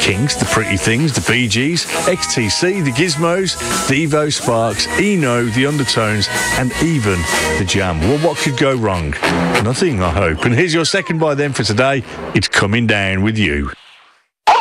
Kinks, The Pretty Things, The Bee Gees, XTC, The Gizmos, Devo, Sparks, Eno, The Undertones, and even The Jam. Well, what could go wrong? Nothing, I hope. And here's your second by them for today. It's Coming Down With You.